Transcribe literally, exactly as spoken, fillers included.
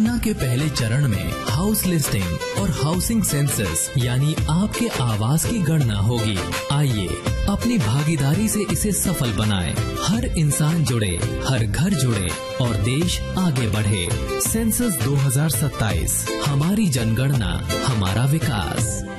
योजना के पहले चरण में हाउस लिस्टिंग और हाउसिंग सेंसस यानी आपके आवास की गणना होगी। आइए अपनी भागीदारी से इसे सफल बनाएं। हर इंसान जुड़े, हर घर जुड़े और देश आगे बढ़े। सेंसस दो हज़ार सत्ताईस, हमारी जनगणना, हमारा विकास।